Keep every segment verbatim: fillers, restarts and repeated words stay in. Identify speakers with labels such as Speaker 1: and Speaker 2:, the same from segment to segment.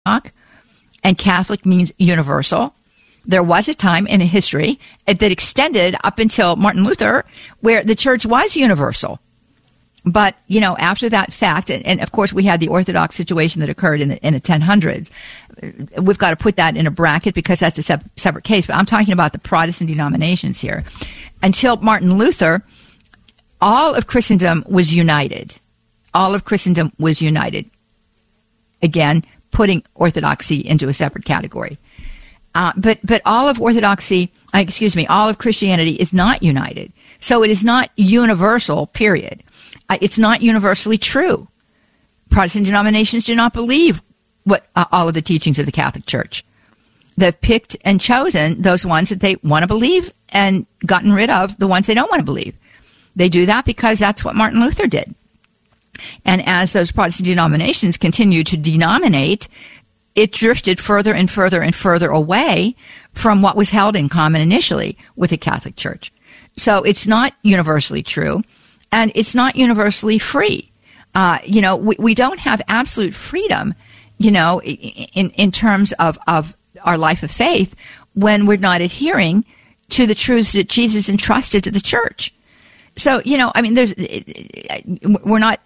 Speaker 1: and Catholic means universal. There was a time in history that extended up until Martin Luther where the church was universal. But, you know, after that fact, and, and of course we had the Orthodox situation that occurred in the, in the ten hundreds, we've got to put that in a bracket because that's a sep- separate case. But I'm talking about the Protestant denominations here. Until Martin Luther, all of Christendom was united. All of Christendom was united. Again, putting Orthodoxy into a separate category. Uh, but, but all of Orthodoxy, uh, excuse me, all of Christianity is not united. So it is not universal, period. Uh, it's not universally true. Protestant denominations do not believe what uh, all of the teachings of the Catholic Church. They've picked and chosen those ones that they want to believe and gotten rid of the ones they don't want to believe. They do that because that's what Martin Luther did. And as those Protestant denominations continue to denominate, it drifted further and further and further away from what was held in common initially with the Catholic Church. So it's not universally true, and it's not universally free. Uh, you know, we, we don't have absolute freedom, you know, in, in terms of, of our life of faith when we're not adhering to the truths that Jesus entrusted to the church. So, you know, I mean, there's, we're not,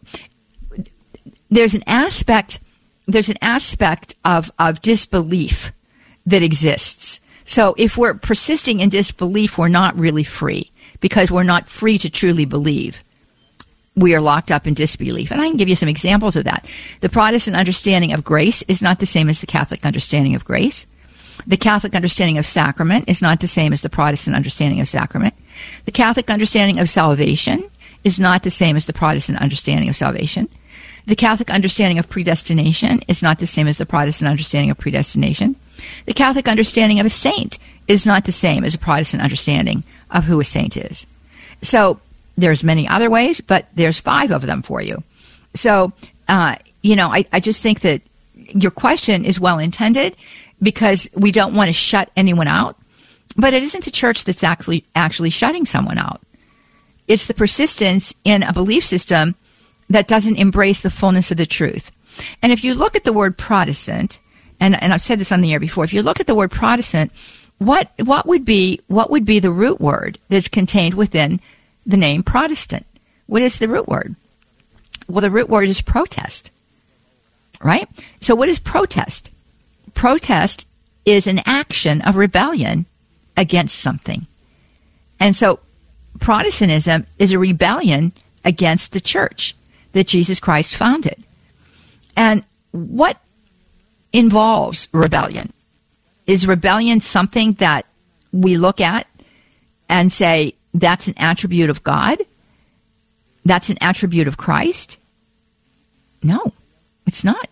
Speaker 1: there's an aspect, there's an aspect of, of disbelief that exists. So if we're persisting in disbelief, we're not really free because we're not free to truly believe. We are locked up in disbelief. And I can give you some examples of that. The Protestant understanding of grace is not the same as the Catholic understanding of grace. The Catholic understanding of sacrament is not the same as the Protestant understanding of sacrament. The Catholic understanding of salvation is not the same as the Protestant understanding of salvation. The Catholic understanding of predestination is not the same as the Protestant understanding of predestination. The Catholic understanding of a saint is not the same as a Protestant understanding of who a saint is. So there's many other ways, but there's five of them for you. So, uh, you know, I, I just think that your question is well intended because we don't want to shut anyone out. But it isn't the church that's actually actually shutting someone out. It's the persistence in a belief system that doesn't embrace the fullness of the truth. And if you look at the word Protestant, and, and I've said this on the air before, if you look at the word Protestant, what what would be what would be the root word that's contained within the name Protestant? What is the root word? Well, the root word is protest, right? So what is protest? Protest is an action of rebellion against something. And so Protestantism is a rebellion against the church that Jesus Christ founded. And what involves rebellion? Is rebellion something that we look at and say, that's an attribute of God? That's an attribute of Christ? No, it's not.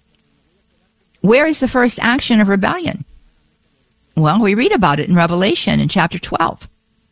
Speaker 1: Where is the first action of rebellion? Well, we read about it in Revelation in chapter twelve.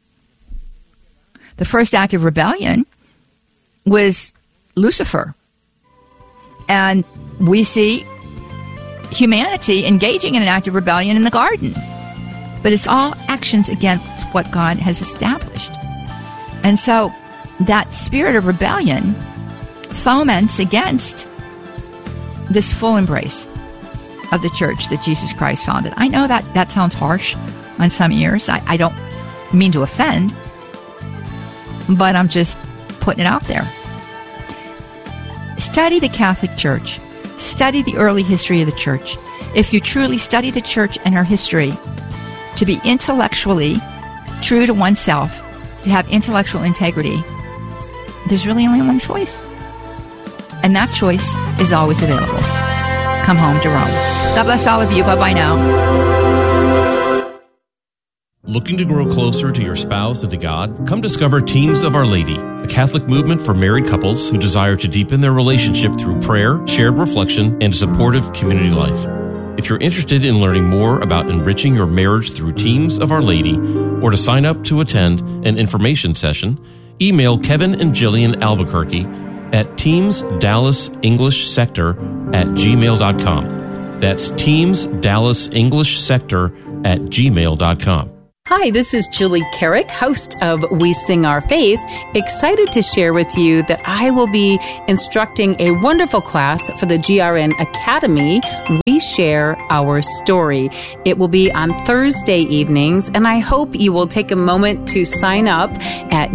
Speaker 1: The first act of rebellion was Lucifer. And we see humanity engaging in an act of rebellion in the garden. But it's all actions against what God has established. And so that spirit of rebellion foments against this full embrace of the church that Jesus Christ founded. I know that that sounds harsh on some ears. I, I don't mean to offend, but I'm just putting it out there. Study the Catholic Church. Study the early history of the church. If you truly study the church and her history, to be intellectually true to oneself, to have intellectual integrity, there's really only one choice. And that choice is always available. Come home to Rome. God bless all of you. Bye-bye now.
Speaker 2: Looking to grow closer to your spouse and to God? Come discover Teams of Our Lady, a Catholic movement for married couples who desire to deepen their relationship through prayer, shared reflection, and a supportive community life. If you're interested in learning more about enriching your marriage through Teams of Our Lady, or to sign up to attend an information session, email Kevin and Jillian Albuquerque at Teams Dallas English Sector at gmail dot com. That's Teams Dallas English Sector at gmail dot com.
Speaker 3: Hi, this is Julie Carrick, host of We Sing Our Faith, excited to share with you that I will be instructing a wonderful class for the G R N Academy, We Share Our Story. It will be on Thursday evenings, and I hope you will take a moment to sign up at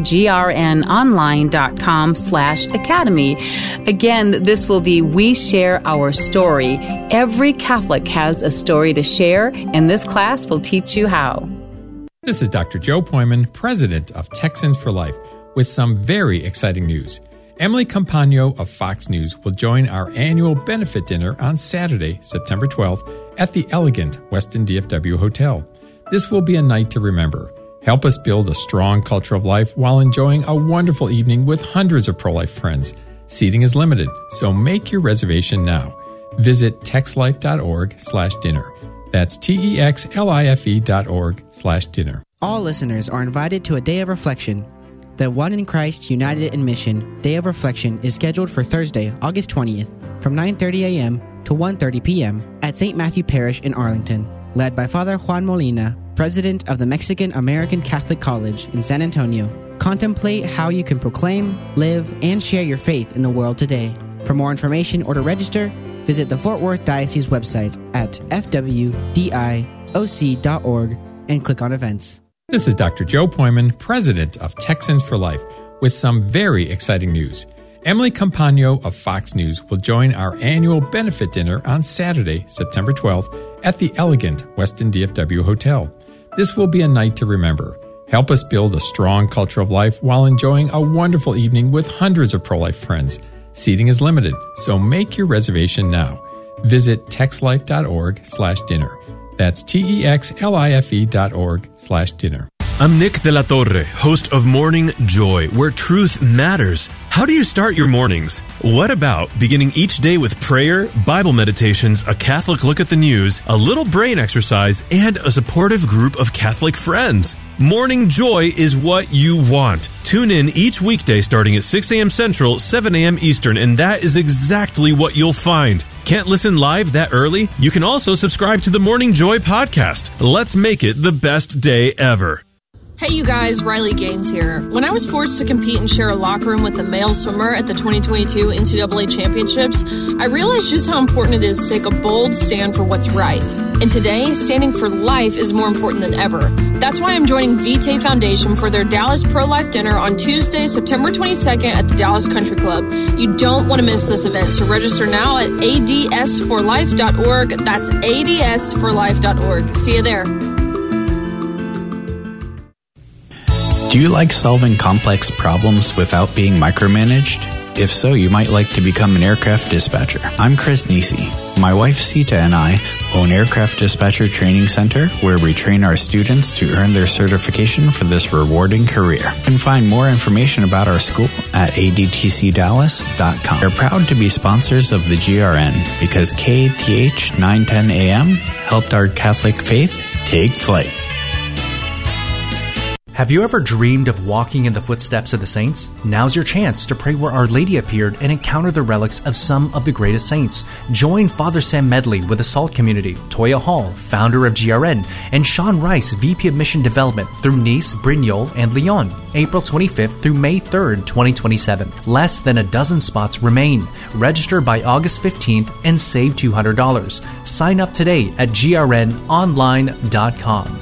Speaker 3: grnonline.com slash academy. Again, this will be We Share Our Story. Every Catholic has a story to share, and this class will teach you how.
Speaker 4: This is Doctor Joe Poyman, president of Texans for Life, with some very exciting news. Emily Campagno of Fox News will join our annual benefit dinner on Saturday, September twelfth, at the elegant Westin D F W Hotel. This will be a night to remember. Help us build a strong culture of life while enjoying a wonderful evening with hundreds of pro-life friends. Seating is limited, so make your reservation now. Visit texlife.org slash dinner. That's T-E-X-L-I-F-E dot org slash dinner.
Speaker 5: All listeners are invited to a day of reflection. The One in Christ United in Mission Day of Reflection is scheduled for Thursday, August twentieth, from nine thirty a.m. to one thirty p.m. at Saint Matthew Parish in Arlington, led by Father Juan Molina, president of the Mexican American Catholic College in San Antonio. Contemplate how you can proclaim, live, and share your faith in the world today. For more information or to register, visit the Fort Worth Diocese website at f w d i o c dot org and click on events.
Speaker 4: This is Doctor Joe Poyman, president of Texans for Life, with some very exciting news. Emily Campagno of Fox News will join our annual benefit dinner on Saturday, September twelfth, at the elegant Westin D F W Hotel. This will be a night to remember. Help us build a strong culture of life while enjoying a wonderful evening with hundreds of pro-life friends. Seating is limited, so make your reservation now. Visit texlife.org slash dinner. That's T-E-X-L-I-F-E dot org slash dinner.
Speaker 6: I'm Nick De La Torre, host of Morning Joy, where truth matters. How do you start your mornings? What about beginning each day with prayer, Bible meditations, a Catholic look at the news, a little brain exercise, and a supportive group of Catholic friends? Morning Joy is what you want. Tune in each weekday starting at six a.m. Central, seven a.m. Eastern, and that is exactly what you'll find. Can't listen live that early? You can also subscribe to the Morning Joy podcast. Let's make it the best day ever.
Speaker 7: Hey you guys, Riley Gaines here. When I was forced to compete and share a locker room with a male swimmer at the twenty twenty-two N C double A Championships, I realized just how important it is to take a bold stand for what's right. And today, standing for life is more important than ever. That's why I'm joining Vitae Foundation for their Dallas Pro-Life Dinner on Tuesday, September twenty-second at the Dallas Country Club. You don't want to miss this event, so register now at a d s for life dot org. That's a d s for life dot org. See you there.
Speaker 8: Do you like solving complex problems without being micromanaged? If so, you might like to become an aircraft dispatcher. I'm Chris Nisi. My wife Sita and I own Aircraft Dispatcher Training Center, where we train our students to earn their certification for this rewarding career. You can find more information about our school at a d t c dallas dot com. We're proud to be sponsors of the G R N because K A T H nine ten A M helped our Catholic faith take flight.
Speaker 9: Have you ever dreamed of walking in the footsteps of the saints? Now's your chance to pray where Our Lady appeared and encounter the relics of some of the greatest saints. Join Father Sam Medley with the Salt Community, Toya Hall, founder of G R N, and Sean Rice, V P of Mission Development through Nice, Brignoles, and Lyon, April twenty-fifth through May third, twenty twenty-seven. Less than a dozen spots remain. Register by August fifteenth and save two hundred dollars. Sign up today at g r n online dot com.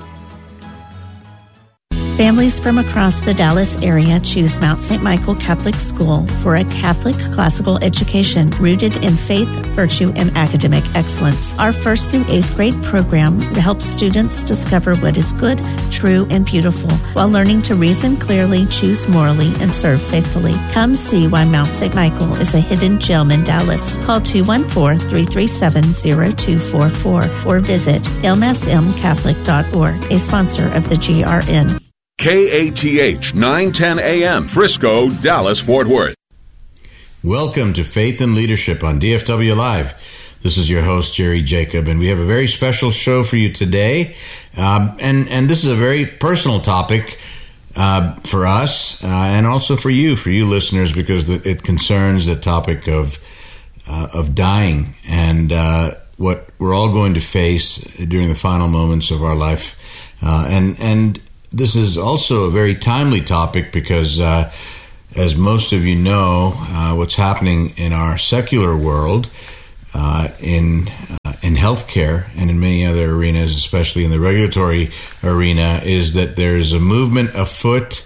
Speaker 10: Families from across the Dallas area choose Mount Saint Michael Catholic School for a Catholic classical education rooted in faith, virtue, and academic excellence. Our first through eighth grade program helps students discover what is good, true, and beautiful while learning to reason clearly, choose morally, and serve faithfully. Come see why Mount Saint Michael is a hidden gem in Dallas. Call two one four, three three seven, zero two four four or visit m s m catholic dot org, a sponsor of the G R N.
Speaker 11: K A T H nine ten A M, Frisco, Dallas, Fort Worth.
Speaker 12: Welcome to Faith and Leadership on D F W Live. This is your host, Jerry Jacob, and we have a very special show for you today. Um, and, and this is a very personal topic uh, for us uh, and also for you, for you listeners, because it concerns the topic of uh, of dying. And uh, what we're all going to face during the final moments of our life. Uh, and and this is also a very timely topic because, uh, as most of you know, uh, what's happening in our secular world, uh, in uh, in healthcare and in many other arenas, especially in the regulatory arena, is that there's a movement afoot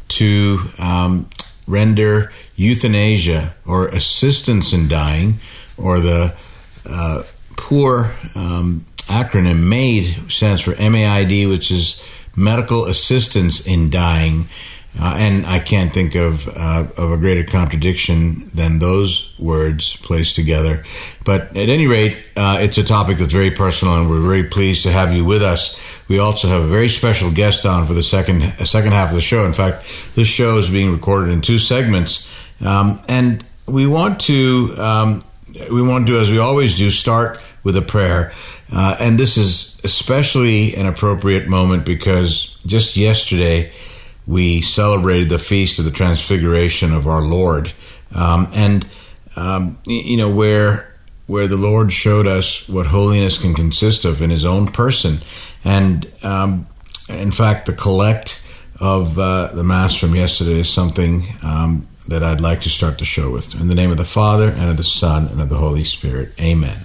Speaker 12: to um, render euthanasia or assistance in dying, or the uh, poor um, acronym MAID, stands for M A I D, which is medical assistance in dying. Uh, and I can't think of uh, of a greater contradiction than those words placed together. But at any rate, uh, it's a topic that's very personal, and we're very pleased to have you with us. We also have a very special guest on for the second uh, second half of the show. In fact, this show is being recorded in two segments, um, and we want to um, we want to, as we always do, start with a prayer. Uh, and this is especially an appropriate moment because just yesterday we celebrated the Feast of the Transfiguration of our Lord. Um, and, um, you know, where where the Lord showed us what holiness can consist of in his own person. And, um, in fact, the collect of uh, the Mass from yesterday is something um, that I'd like to start the show with. In the name of the Father, and of the Son, and of the Holy Spirit. Amen.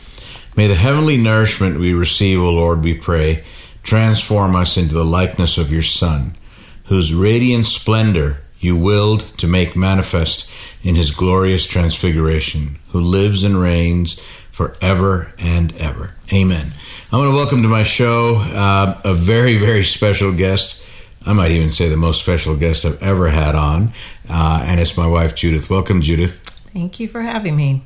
Speaker 12: May the heavenly nourishment we receive, O Lord, we pray, transform us into the likeness of your Son, whose radiant splendor you willed to make manifest in his glorious transfiguration, who lives and reigns forever and ever. Amen. I want to welcome to my show uh, a very, very special guest. I might even say the most special guest I've ever had on, uh, and it's my wife, Judith. Welcome, Judith.
Speaker 13: Thank you for having me.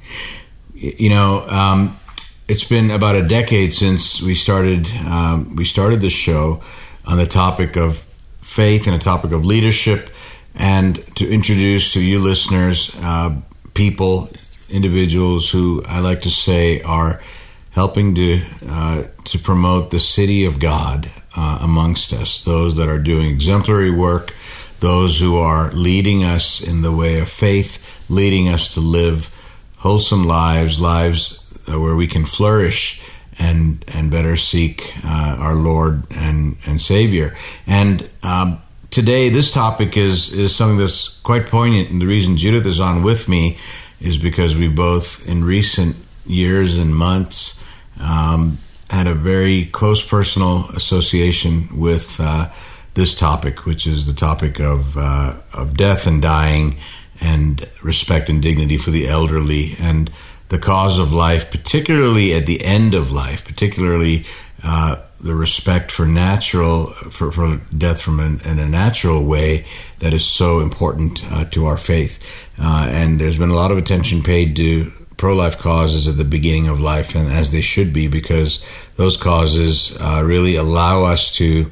Speaker 12: You know, um, it's been about a decade since we started um, we started the show on the topic of faith and a topic of leadership, and to introduce to you listeners uh, people, individuals who I like to say are helping to uh, to promote the city of God uh, amongst us, those that are doing exemplary work, those who are leading us in the way of faith, leading us to live wholesome lives, lives where we can flourish and and better seek uh, our Lord and, and Savior. And um, today, this topic is, is something that's quite poignant, and the reason Judith is on with me is because we both, in recent years and months, um, had a very close personal association with uh, this topic, which is the topic of uh, of death and dying, and respect and dignity for the elderly, and the cause of life, particularly at the end of life, particularly uh, the respect for natural, for, for death from an, in a natural way that is so important uh, to our faith. Uh, and there's been a lot of attention paid to pro-life causes at the beginning of life, and as they should be, because those causes uh, really allow us to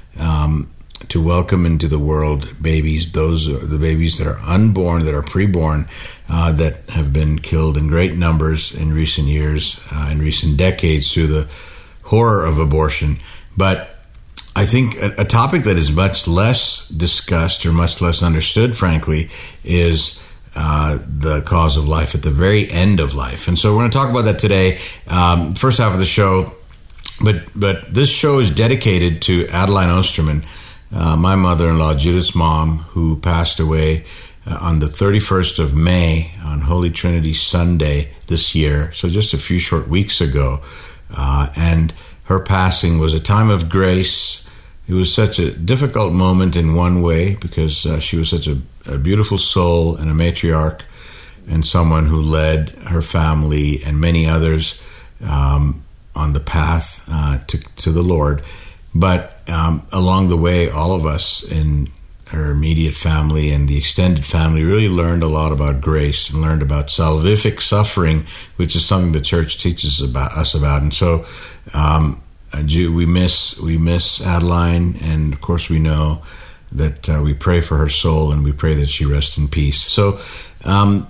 Speaker 12: um, to welcome into the world babies, those are the babies that are unborn, that are preborn, uh, that have been killed in great numbers in recent years, uh, in recent decades, through the horror of abortion. But I think a, a topic that is much less discussed or much less understood, frankly, is uh, the cause of life at the very end of life. And so we're going to talk about that today, um, first half of the show. But but this show is dedicated to Adeline Osterman, Uh, my mother-in-law, Judith's mom, who passed away uh, on the thirty-first of May, on Holy Trinity Sunday this year, so just a few short weeks ago. Uh, and her passing was a time of grace. It was such a difficult moment in one way, because uh, she was such a, a beautiful soul and a matriarch, and someone who led her family and many others um, on the path uh, to, to the Lord. But um, along the way, all of us in her immediate family and the extended family really learned a lot about grace and learned about salvific suffering, which is something the church teaches about us about. And so um, we miss we miss Adeline, and of course we know that uh, we pray for her soul, and we pray that she rest in peace. So, um,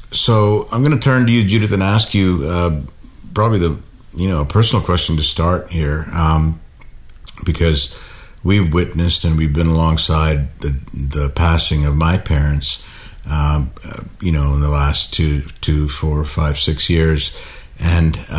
Speaker 12: so I'm going to turn to you, Judith, and ask you uh, probably the you know a personal question to start here. Um, Because we've witnessed and we've been alongside the the passing of my parents, um, uh, you know, in the last two, two, four, five, six years, and uh,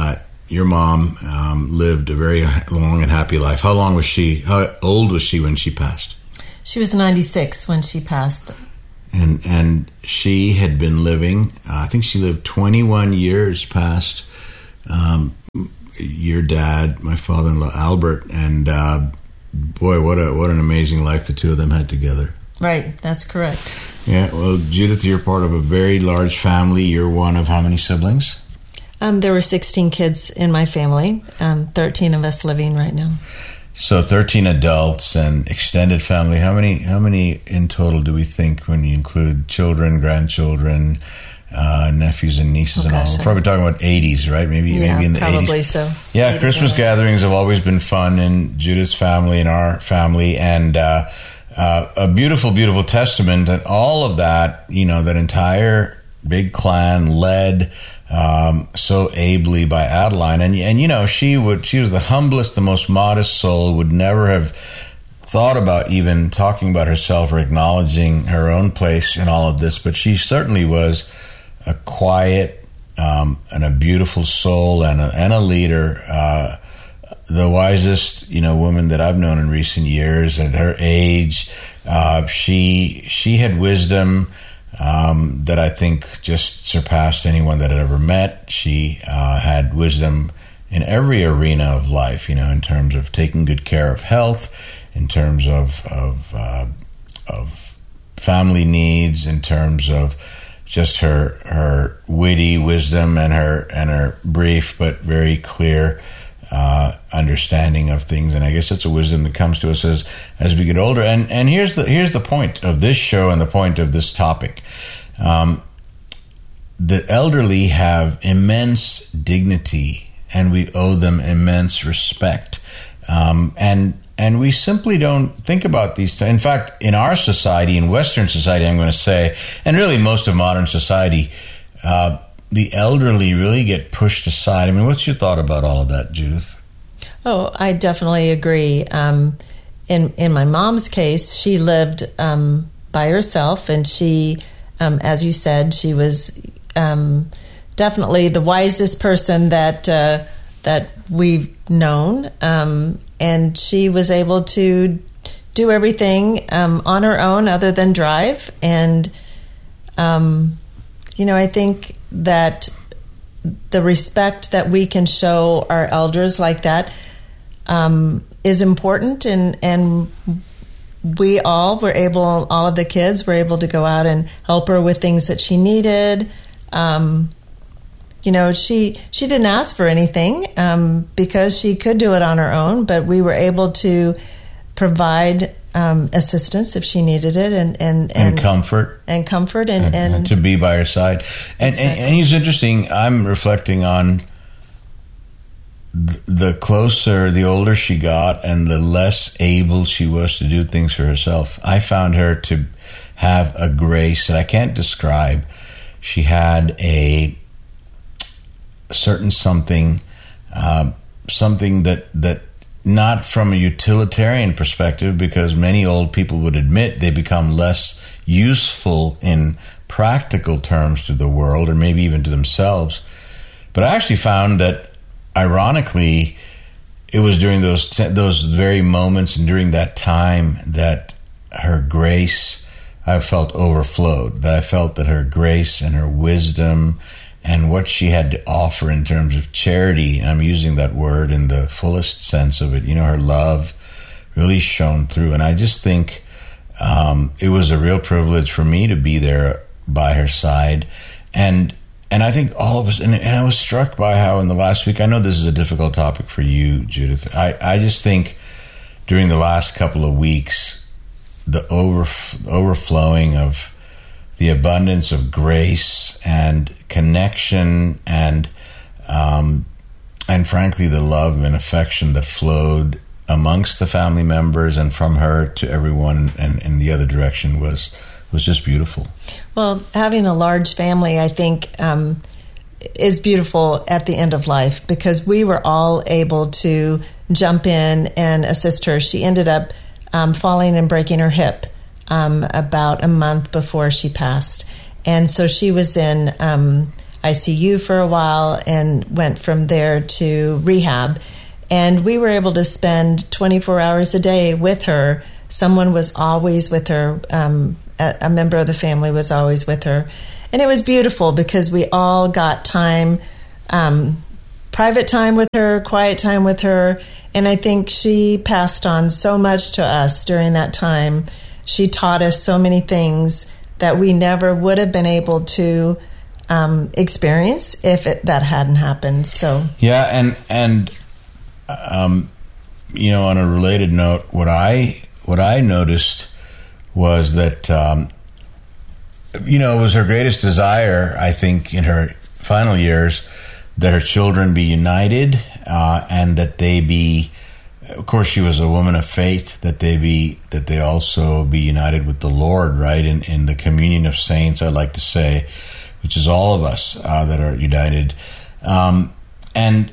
Speaker 12: your mom um, lived a very long and happy life. How long was she? How old was she when she passed?
Speaker 13: She was ninety-six when she passed.
Speaker 12: And and she had been living, uh, I think she lived twenty-one years past um, your dad, my father-in-law, Albert. And uh, boy, what a what an amazing life the two of them had together.
Speaker 13: Right, that's correct.
Speaker 12: Yeah, well, Judith, you're part of a very large family. You're one of how many siblings?
Speaker 13: Um, there were sixteen kids in my family, um, thirteen of us living right now.
Speaker 12: So thirteen adults and extended family. How many How many in total do we think when you include children, grandchildren, uh, nephews and nieces
Speaker 13: oh,
Speaker 12: and all?
Speaker 13: gosh,
Speaker 12: We're probably talking about eighties, right? Maybe
Speaker 13: yeah,
Speaker 12: maybe in the
Speaker 13: probably
Speaker 12: eighties.
Speaker 13: so.
Speaker 12: Yeah, Christmas gatherings have always been fun in Judith's family and our family, and uh, uh, a beautiful, beautiful testament that all of that, you know, that entire big clan led um, so ably by Adeline, and and you know, she would she was the humblest, the most modest soul, would never have thought about even talking about herself or acknowledging her own place in all of this, but she certainly was a quiet um, and a beautiful soul and a, and a leader, uh, the wisest, you know, woman that I've known in recent years. At her age, uh, she she had wisdom um, that I think just surpassed anyone that I'd ever met. She uh, had wisdom in every arena of life, you know, in terms of taking good care of health, in terms of of uh, of family needs, in terms of just her her witty wisdom and her and her brief but very clear uh, understanding of things. And I guess it's a wisdom that comes to us as as we get older. And and here's the here's the point of this show and the point of this topic. Um, the elderly have immense dignity, and we owe them immense respect. Um, and and we simply don't think about these things. In fact, in our society, in Western society, I'm going to say, and really most of modern society, uh, the elderly really get pushed aside. I mean, what's your thought about all of that, Judith?
Speaker 13: Oh, I definitely agree. Um, in in my mom's case, she lived um, by herself, and she, um, as you said, she was um, definitely the wisest person that uh, that we've known, um, and she was able to do everything um, on her own other than drive. And um, you know, I think that the respect that we can show our elders like that um, is important, and and we all were able, all of the kids were able to go out and help her with things that she needed. Um, you know, she she didn't ask for anything um, because she could do it on her own, but we were able to provide um, assistance if she needed it, and and,
Speaker 12: and, and comfort
Speaker 13: and comfort and,
Speaker 12: and,
Speaker 13: and,
Speaker 12: and to be by her side. And, exactly. and, and it's interesting. I'm reflecting on th- the closer, the older she got, and the less able she was to do things for herself. I found her to have a grace that I can't describe. She had a certain something, uh, something that that. Not from a utilitarian perspective, because many old people would admit they become less useful in practical terms to the world, or maybe even to themselves. But I actually found that, ironically, it was during those those very moments and during that time that her grace, I felt, overflowed. That I felt that her grace and her wisdom and what she had to offer in terms of charity, and I'm using that word in the fullest sense of it, you know, her love really shone through. And I just think um, it was a real privilege for me to be there by her side. And and I think all of us, and, and I was struck by how in the last week, I know this is a difficult topic for you, Judith, I, I just think during the last couple of weeks, the over, overflowing of the abundance of grace and connection and um, and frankly the love and affection that flowed amongst the family members and from her to everyone and in the other direction was was just beautiful.
Speaker 13: Well, having a large family, I think, um, is beautiful at the end of life, because we were all able to jump in and assist her. She ended up um, falling and breaking her hip Um, about a month before she passed. And so she was in um, I C U for a while and went from there to rehab. And we were able to spend twenty-four hours a day with her. Someone was always with her. Um, a, a member of the family was always with her. And it was beautiful because we all got time, um, private time with her, quiet time with her. And I think she passed on so much to us during that time. She taught us so many things that we never would have been able to um, experience if it, that hadn't happened. So
Speaker 12: yeah, and and um, you know, on a related note, what I what I noticed was that um, you know, it was her greatest desire, I think, in her final years, that her children be united uh, and that they be. Of course, she was a woman of faith. That they be, that they also be united with the Lord, right? In in the communion of saints, I like to say, which is all of us uh, that are united. Um, and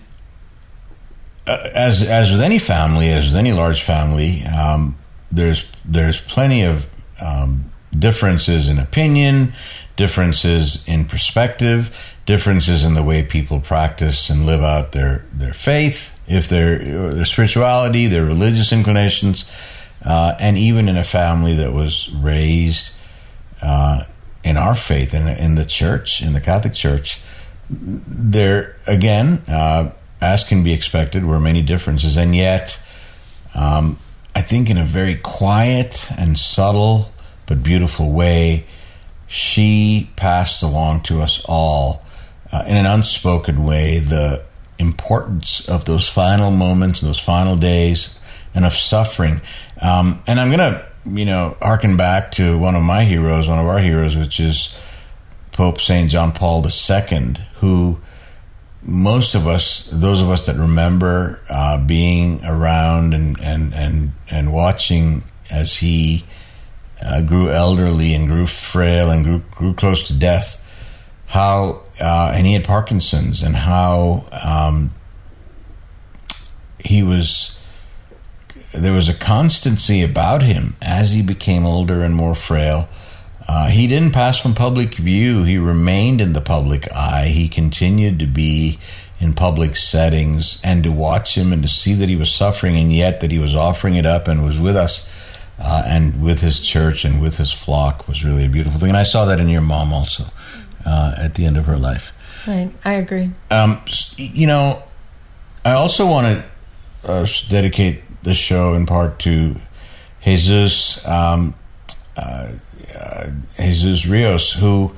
Speaker 12: uh, as as with any family, as with any large family, um, there's there's plenty of um, differences in opinion, differences in perspective, differences in the way people practice and live out their their faith. If their their spirituality, their religious inclinations, uh, and even in a family that was raised uh, in our faith, in, in the church, in the Catholic Church, there, again, uh, as can be expected, were many differences. And yet, um, I think in a very quiet and subtle but beautiful way, she passed along to us all, uh, in an unspoken way, the importance of those final moments, those final days, and of suffering. Um, and I'm going to, you know, harken back to one of my heroes, one of our heroes, which is Pope Saint John Paul the Second, who most of us, those of us that remember uh, being around and, and, and, and watching as he uh, grew elderly and grew frail and grew, grew close to death, how uh, and he had Parkinson's, and how um, he was there was a constancy about him as he became older and more frail. Uh, he didn't pass from public view. He remained in the public eye. He continued to be in public settings, and to watch him and to see that he was suffering, and yet that he was offering it up and was with us uh, and with his church and with his flock was really a beautiful thing. And I saw that in your mom also. Uh, at the end of her life.
Speaker 13: Right, I agree.
Speaker 12: Um, you know, I also want to uh, dedicate the show in part to Jesus, um, uh, uh, Jesus Rios, who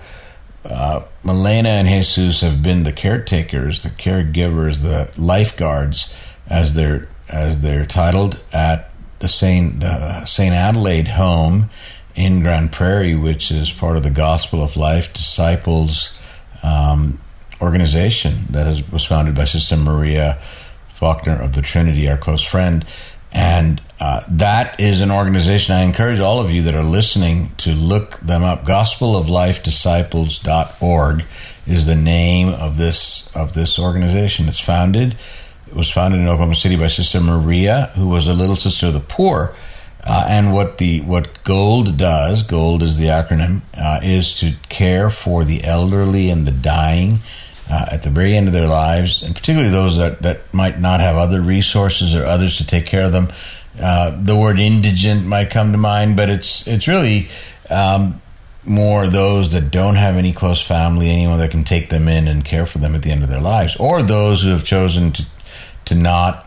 Speaker 12: uh, Milena and Jesus have been the caretakers, the caregivers, the lifeguards, as they're as they're titled, at the Saint the Saint Adelaide home in Grand Prairie, which is part of the Gospel of Life Disciples um, organization that is, was founded by Sister Maria Faulkner of the Trinity, our close friend. And uh, that is an organization I encourage all of you that are listening to look them up. gospel of life disciples dot org is the name of this of this organization. It's founded. It was founded in Oklahoma City by Sister Maria, who was a little sister of the poor. Uh, and what the what GOLD does, GOLD is the acronym, uh, is to care for the elderly and the dying uh, at the very end of their lives, and particularly those that, that might not have other resources or others to take care of them. Uh, the word indigent might come to mind, but it's it's really um, more those that don't have any close family, anyone that can take them in and care for them at the end of their lives, or those who have chosen to to not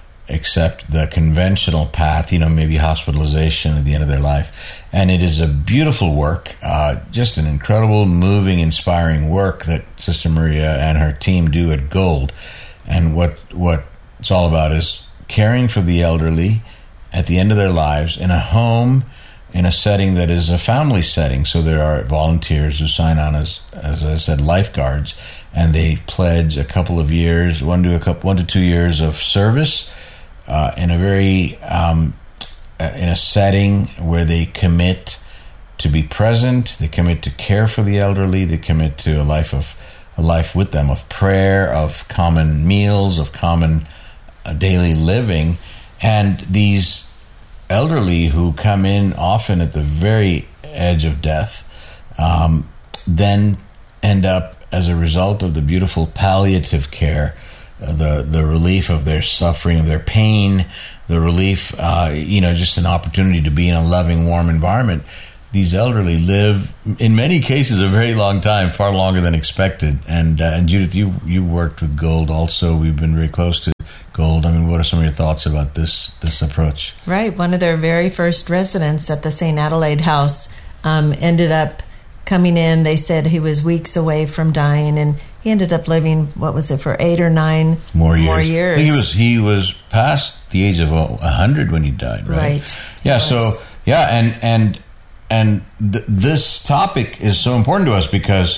Speaker 12: accept the conventional path, you know, maybe hospitalization at the end of their life. And it is a beautiful work, uh, just an incredible, moving, inspiring work that Sister Maria and her team do at GOLD. And what what it's all about is caring for the elderly at the end of their lives in a home, in a setting that is a family setting. So there are volunteers who sign on as, as I said, lifeguards, and they pledge a couple of years, one to a couple, one to two years of service, Uh, in a very um, in a setting where they commit to be present, they commit to care for the elderly, they commit to a life of a life with them of prayer, of common meals, of common uh, daily living. And these elderly who come in often at the very edge of death um, then end up as a result of the beautiful palliative care, uh, the the relief of their suffering, of their pain, the relief, uh, you know, just an opportunity to be in a loving, warm environment. These elderly live, in many cases, a very long time, far longer than expected. And uh, and Judith, you you worked with Gold also. We've been very close to Gold. I mean, what are some of your thoughts about this this approach?
Speaker 13: Right. One of their very first residents at the Saint Adelaide House um, ended up coming in. They said he was weeks away from dying, and he ended up living, what was it, for eight or nine
Speaker 12: more years.
Speaker 13: More years.
Speaker 12: I think he was he was past the age of a hundred when he died, right?
Speaker 13: Right.
Speaker 12: Yeah. So yeah, and and. And th- this topic is so important to us because,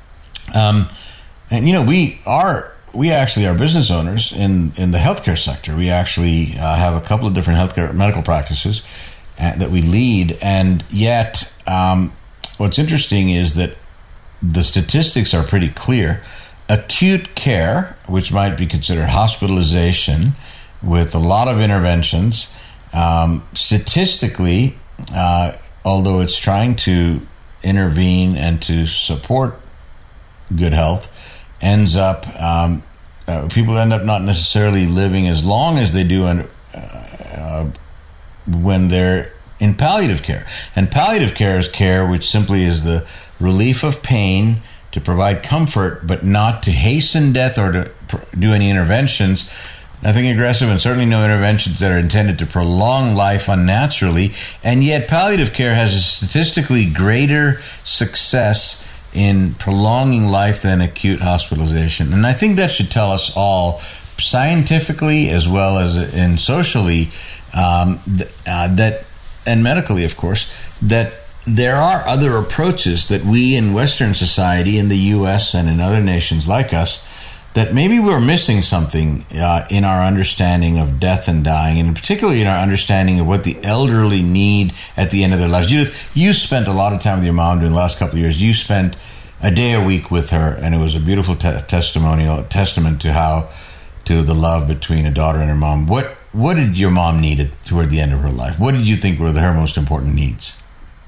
Speaker 12: um, and you know, we are we actually are business owners in, in the healthcare sector. We actually uh, have a couple of different healthcare medical practices uh, that we lead, and yet um, what's interesting is that the statistics are pretty clear. Acute care, which might be considered hospitalization, with a lot of interventions, um, statistically. Uh, Although it's trying to intervene and to support good health, ends up um, uh, people end up not necessarily living as long as they do in, uh, when they're in palliative care. And palliative care is care which simply is the relief of pain to provide comfort, but not to hasten death or to pr- do any interventions. Nothing aggressive, and certainly no interventions that are intended to prolong life unnaturally. And yet palliative care has a statistically greater success in prolonging life than acute hospitalization. And I think that should tell us all, scientifically as well as in socially, um, th- uh, that, and medically, of course, that there are other approaches that we in Western society, in the U S and in other nations like us, that maybe we're missing something uh, in our understanding of death and dying, and particularly in our understanding of what the elderly need at the end of their lives. Judith, you spent a lot of time with your mom during the last couple of years. You spent a day a week with her, and it was a beautiful te- testimonial, testament to how, to the love between a daughter and her mom. What what did your mom need at, toward the end of her life? What did you think were the, her most important needs?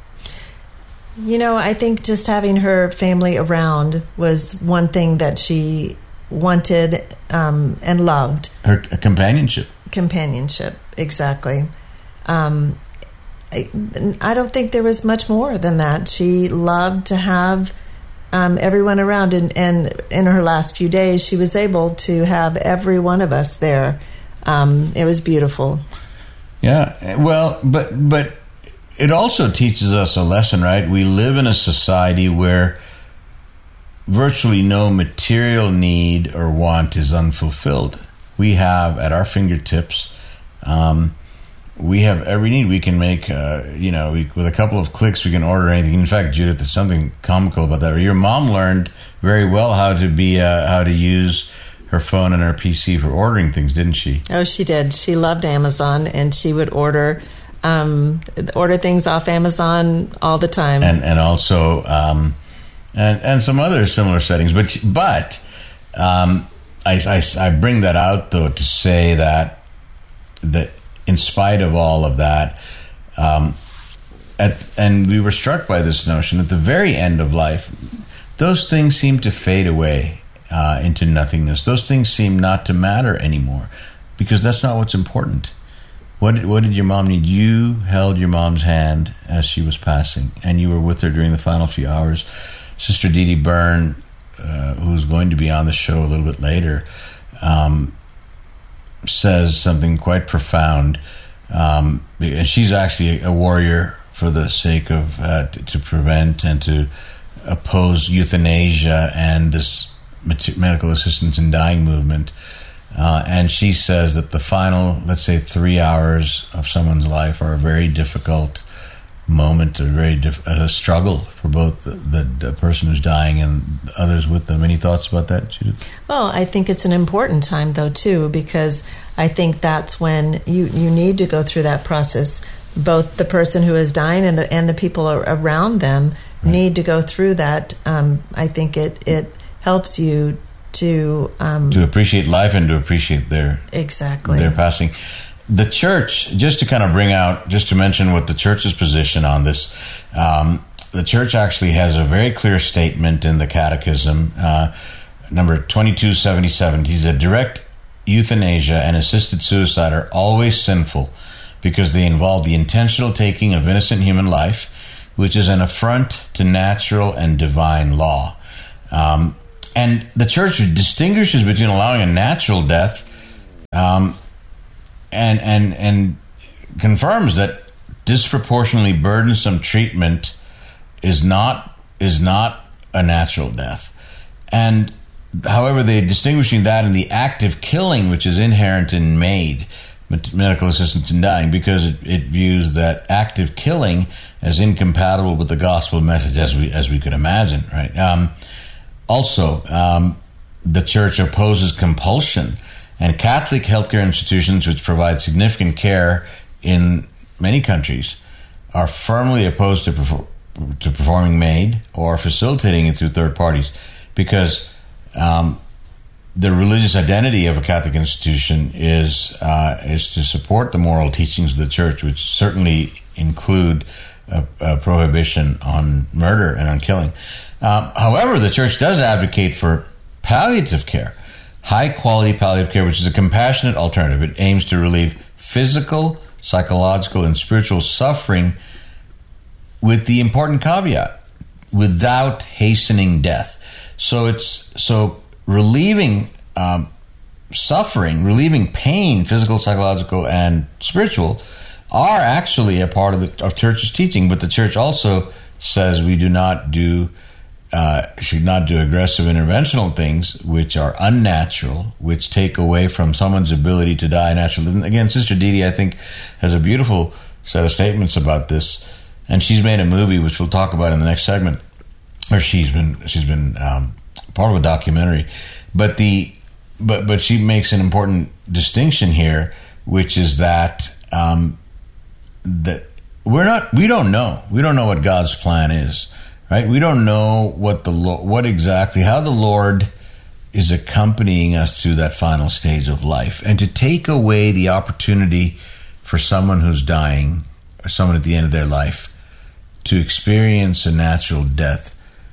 Speaker 13: You know, I think just having her family around was one thing that she wanted um, and loved.
Speaker 12: Her companionship.
Speaker 13: Companionship, exactly. Um, I, I don't think there was much more than that. She loved to have um, everyone around, and, and in her last few days, she was able to have every one of us there. Um, it was beautiful.
Speaker 12: Yeah, well, but but it also teaches us a lesson, right? We live in a society where virtually no material need or want is unfulfilled. We have at our fingertips, um, we have every need. We can make, uh, you know, we, with a couple of clicks, we can order anything. In fact, Judith, there's something comical about that. Your mom learned very well how to be, uh, how to use her phone and her P C for ordering things, didn't she?
Speaker 13: Oh, she did. She loved Amazon, and she would order um, order things off Amazon all the time.
Speaker 12: And and also. Um, And, and some other similar settings, but but um, I, I, I bring that out though to say that that in spite of all of that, um, at, and we were struck by this notion at the very end of life, those things seem to fade away uh, into nothingness. Those things seem not to matter anymore because that's not what's important. What did, what did your mom need? You held your mom's hand as she was passing, and you were with her during the final few hours. Sister Dee Dee Byrne, uh, who's going to be on the show a little bit later, um, says something quite profound. Um, and she's actually a warrior for the sake of uh, to, to prevent and to oppose euthanasia and this medical assistance in dying movement. Uh, and she says that the final, let's say, three hours of someone's life are a very difficult moment, a very diff- a struggle for both the, the, the person who's dying and others with them. Any thoughts about that, Judith?
Speaker 13: Well, I think it's an important time, though, too, because I think that's when you, you need to go through that process. Both the person who is dying and the and the people around them right. need to go through that. Um, I think it, it helps you to... Um,
Speaker 12: to appreciate life and to appreciate their...
Speaker 13: Exactly.
Speaker 12: Their passing. The church, just to kind of bring out, just to mention what the church's position on this, um, the church actually has a very clear statement in the Catechism, uh, number twenty-two seventy-seven. He said, direct euthanasia and assisted suicide are always sinful because they involve the intentional taking of innocent human life, which is an affront to natural and divine law. Um, and the church distinguishes between allowing a natural death um, and and and confirms that disproportionately burdensome treatment is not is not a natural death. And however, they're distinguishing that in the active killing, which is inherent in MAID, medical assistance in dying, because it, it views that active killing as incompatible with the gospel message, as we as we could imagine, right? Um, also, um, the church opposes compulsion, and Catholic healthcare institutions, which provide significant care in many countries, are firmly opposed to perfor- to performing MAID or facilitating it through third parties, because um, the religious identity of a Catholic institution is uh, is to support the moral teachings of the church, which certainly include a, a prohibition on murder and on killing. Um, however, the church does advocate for palliative care, high-quality palliative care, which is a compassionate alternative. It aims to relieve physical, psychological, and spiritual suffering with the important caveat, without hastening death. So it's so relieving um, suffering, relieving pain, physical, psychological, and spiritual, are actually a part of the of church's teaching. But the church also says we do not do, uh, should not do aggressive interventional things which are unnatural, which take away from someone's ability to die naturally. And again, Sister Dee Dee, I think, has a beautiful set of statements about this, and she's made a movie which we'll talk about in the next segment. Or she's been she's been um, part of a documentary, but the but but she makes an important distinction here, which is that um, that we're not we don't know we don't know what God's plan is, right? We don't know what the what exactly how the Lord is accompanying us through that final stage of life, and to take away the opportunity for someone who's dying or someone at the end of their life to experience a natural death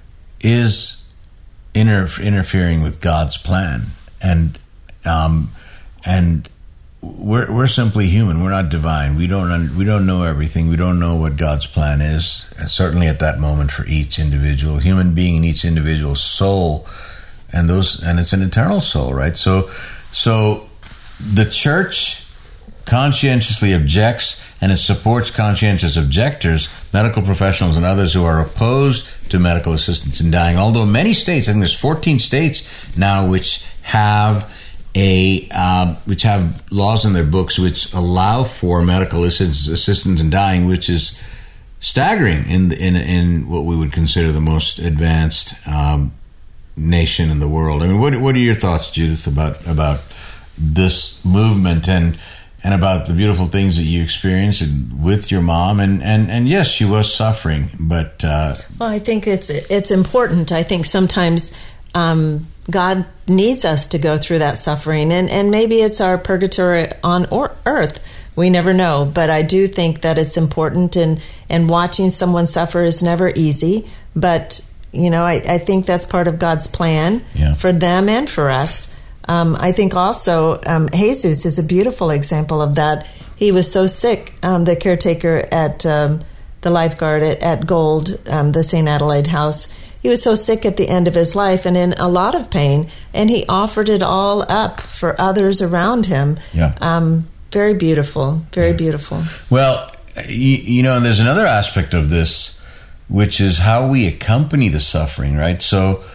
Speaker 12: is inter- interfering with God's plan, and um, and we're we're simply human. We're not divine. We don't un- we don't know everything. We don't know what God's plan is. And certainly at that moment for each individual human being and each individual soul, and those and it's an eternal soul, right? So so the church conscientiously objects, and it supports conscientious objectors, medical professionals and others who are opposed to medical assistance in dying. Although many states, I think there's fourteen states now which have a uh, which have laws in their books which allow for medical assistance, assistance in dying, which is staggering in in in what we would consider the most advanced um, nation in the world. I mean, what what are your thoughts, Judith, about about this movement and and about the beautiful things that you experienced with your mom? And, and, and yes, she was suffering, but... Uh,
Speaker 13: well, I think it's it's important. I think sometimes um, God needs us to go through that suffering, and, and maybe it's our purgatory on or earth. We never know, but I do think that it's important, and, and watching someone suffer is never easy, but, you know, I, I think that's part of God's plan yeah. for them and for us. Um, I think also um, Jesus is a beautiful example of that. He was so sick, um, the caretaker at um, the lifeguard at, at Gold, um, the Saint Adelaide House, he was so sick at the end of his life and in a lot of pain, and he offered it all up for others around him.
Speaker 12: Yeah.
Speaker 13: Um, very beautiful, very beautiful.
Speaker 12: Well, you, you know, and there's another aspect of this, which is how we accompany the suffering, right? So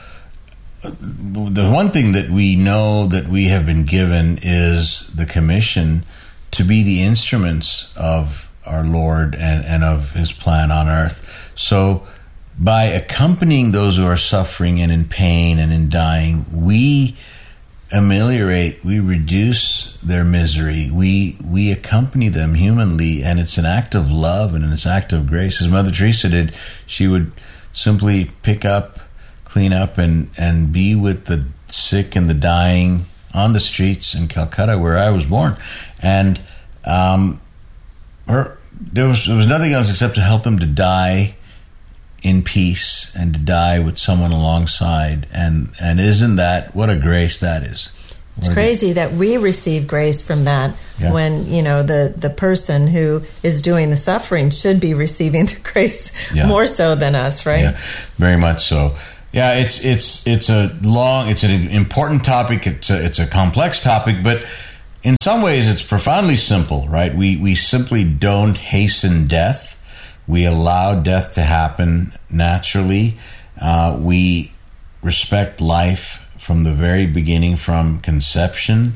Speaker 12: the one thing that we know that we have been given is the commission to be the instruments of our Lord and, and of His plan on earth. So by accompanying those who are suffering and in pain and in dying, we ameliorate, we reduce their misery. We we accompany them humanly, and it's an act of love and it's an act of grace. As Mother Teresa did, she would simply pick up, clean up, and, and be with the sick and the dying on the streets in Calcutta, where I was born. And um, her, there was there was nothing else except to help them to die in peace and to die with someone alongside. And, and isn't that, what a grace that is.
Speaker 13: It's crazy that we receive grace from that yeah. when, you know, the, the person who is doing the suffering should be receiving the grace yeah. more so than us, right?
Speaker 12: Yeah, very much so. Yeah, it's it's it's a long, it's an important topic. It's a, it's a complex topic, but in some ways it's profoundly simple, right? We we simply don't hasten death. We allow death to happen naturally. Uh, we respect life from the very beginning, from conception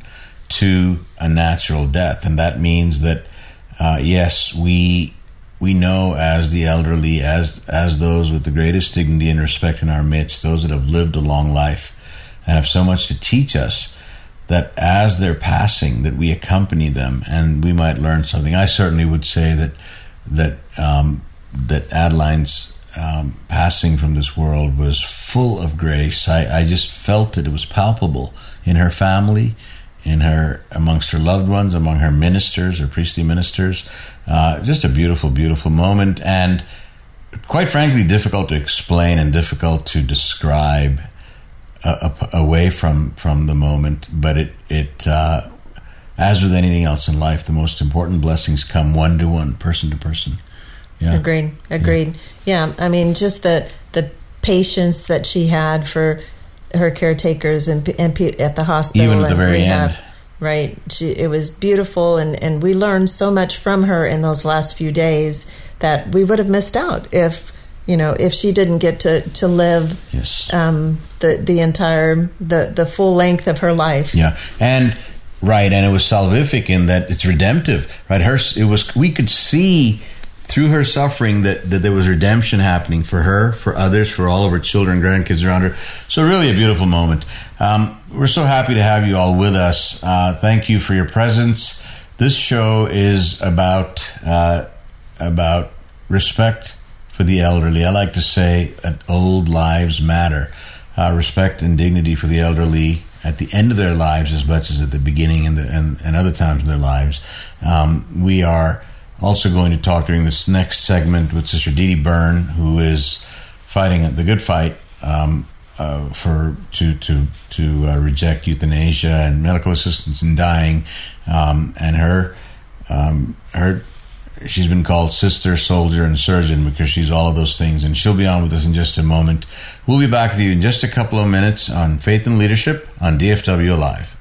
Speaker 12: to a natural death. And that means that, uh, yes, we we know as the elderly, as as those with the greatest dignity and respect in our midst, those that have lived a long life and have so much to teach us, that as they're passing, that we accompany them and we might learn something. I certainly would say that that um, that Adeline's Um, passing from this world was full of grace. I, I just felt that it was palpable in her family, in her, amongst her loved ones, among her ministers, her priestly ministers. Uh, just a beautiful, beautiful moment, and quite frankly, difficult to explain and difficult to describe uh, away from, from the moment. But it, it uh, as with anything else in life, the most important blessings come one to one, person to person. Yeah.
Speaker 13: Agreed. Agreed. Yeah. yeah. I mean, just the the patience that she had for her caretakers and, and at the hospital,
Speaker 12: even at the very
Speaker 13: rehab,
Speaker 12: end.
Speaker 13: Right. She, it was beautiful, and, and we learned so much from her in those last few days that we would have missed out if you know if she didn't get to to live
Speaker 12: yes.
Speaker 13: um, the the entire the the full length of her life.
Speaker 12: Yeah. And right, and it was salvific in that it's redemptive. Right. Her. It was. We could see through her suffering that, that there was redemption happening for her, for others, for all of her children, grandkids around her. So really a beautiful moment. Um, we're so happy to have you all with us. Uh, thank you for your presence. This show is about uh, about respect for the elderly. I like to say that old lives matter. Uh, respect and dignity for the elderly at the end of their lives as much as at the beginning and, the, and, and other times in their lives. Um, we are also going to talk during this next segment with Sister Dee Dee Byrne, who is fighting the good fight um, uh, for to to to uh, reject euthanasia and medical assistance in dying, um, and her um, her she's been called Sister, Soldier, and Surgeon because she's all of those things, and she'll be on with us in just a moment. We'll be back with you in just a couple of minutes on Faith and Leadership on D F W Live.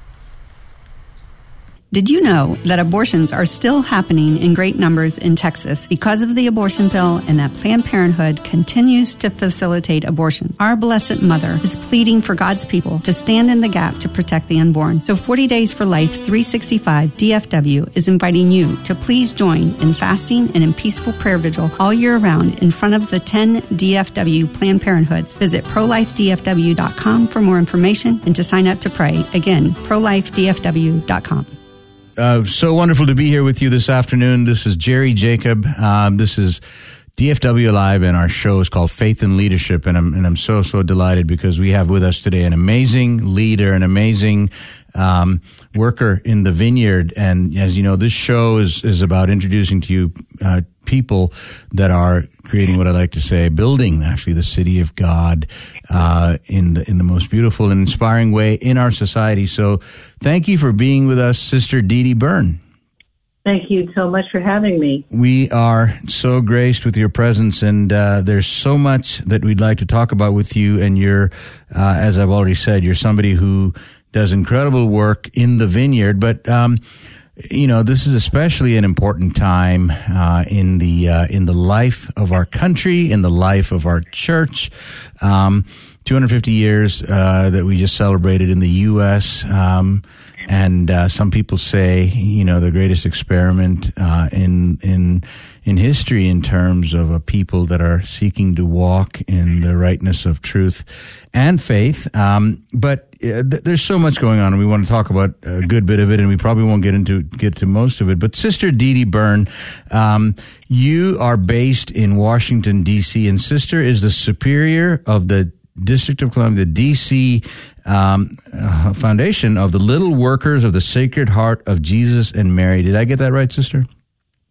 Speaker 14: Did you know that abortions are still happening in great numbers in Texas because of the abortion pill, and that Planned Parenthood continues to facilitate abortion? Our Blessed Mother is pleading for God's people to stand in the gap to protect the unborn. So forty Days for Life three sixty-five D F W is inviting you to please join in fasting and in peaceful prayer vigil all year round in front of the ten D F W Planned Parenthoods. Visit pro life d f w dot com for more information and to sign up to pray. Again, pro life d f w dot com.
Speaker 12: Uh, so wonderful to be here with you this afternoon. This is Jerry Jacob. Um, this is D F W Live, and our show is called Faith and Leadership. And I'm and I'm so so delighted because we have with us today an amazing leader, an amazing um, worker in the vineyard. And as you know, this show is is about introducing to you uh, people that are creating what I like to say, building actually the city of God uh, in the in the most beautiful and inspiring way in our society. So, thank you for being with us, Sister Dee Dee Byrne.
Speaker 15: Thank you so much for having me.
Speaker 12: We are so graced with your presence, and uh, there's so much that we'd like to talk about with you. And you're, uh, as I've already said, you're somebody who does incredible work in the vineyard. But um, you know, this is especially an important time uh, in the uh, in the life of our country, in the life of our church. Um, two hundred fifty years uh, that we just celebrated in the U S Um, and uh, some people say, you know, the greatest experiment uh, in in in history in terms of a people that are seeking to walk in the rightness of truth and faith. Um, but uh, th- there's so much going on, and we want to talk about a good bit of it, and we probably won't get into get to most of it. But Sister Dee Dee Byrne, um, you are based in Washington, D C, and Sister is the superior of the District of Columbia, the D C um, uh, Foundation of the Little Workers of the Sacred Heart of Jesus and Mary. Did I get that right, Sister?